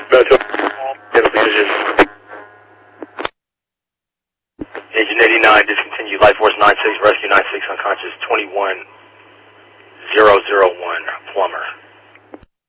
Metro. Agent 89, discontinued. Life Force 96, Rescue 96, unconscious 21001, plumber.